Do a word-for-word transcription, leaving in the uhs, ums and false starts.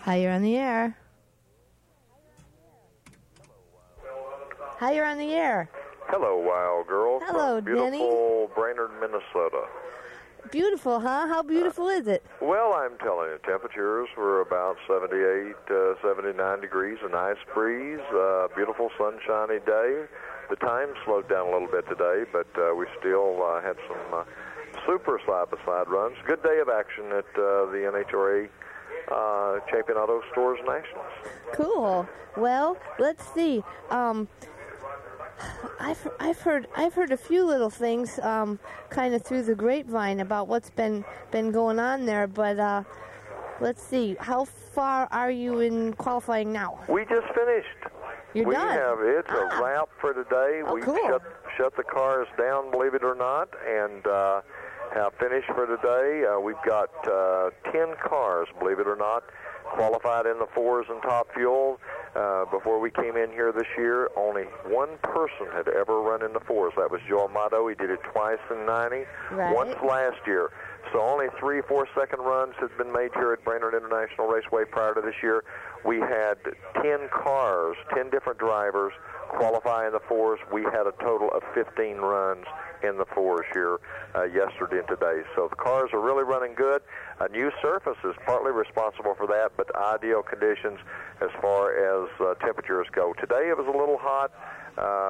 Hi, you're on the air. Hi, you're on the air. Hello, Wild Girl. Hello, from beautiful Denny. Brainerd, Minnesota. Beautiful, huh? How beautiful is it? Well, I'm telling you, temperatures were about seventy-eight, uh, seventy-nine degrees, a nice breeze, uh, beautiful sunshiny day. The time slowed down a little bit today, but uh, we still uh, had some uh, super side-by-side runs. Good day of action at uh, the N H R A uh, Champion Auto Stores Nationals. Cool. Well, let's see. Um, I've I've heard I've heard a few little things, um, kind of through the grapevine about what's been been going on there. But uh, let's see. How far are you in qualifying now? We just finished. You're we done. have it's ah. a wrap for today. Oh, we cool. shut shut the cars down, believe it or not, and uh, have finished for today. Uh, we've got uh, ten cars, believe it or not, qualified in the fours and top fuel. Uh, before we came in here this year, only one person had ever run in the fours. That was Joe Amato. He did it twice in ninety, right. once last year. So only three four-second runs had been made here at Brainerd International Raceway prior to this year. We had ten cars, ten different drivers qualify in the fours. We had a total of fifteen runs in the fours here uh, yesterday and today. So the cars are really running good. A new surface is partly responsible for that, but ideal conditions as far as uh, temperatures go. Today it was a little hot. Uh,